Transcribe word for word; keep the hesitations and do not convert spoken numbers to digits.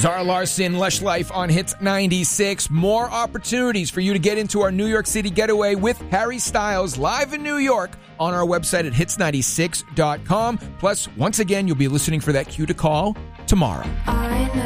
Zara Larson, Lush Life on Hits ninety-six. More opportunities for you to get into our New York City getaway with Harry Styles live in New York on our website at hits ninety-six dot com. Plus, once again, you'll be listening for that cue to call tomorrow.